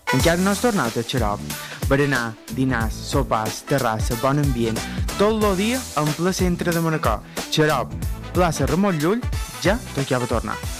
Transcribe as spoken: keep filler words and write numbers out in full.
Encara no has tornat al xarop? Berenar, dinars, sopars, terrassa, bon ambient, tot el dia en ple centre de Manacor. Xarop, plaça Ramon Llull, ja tocava tornar.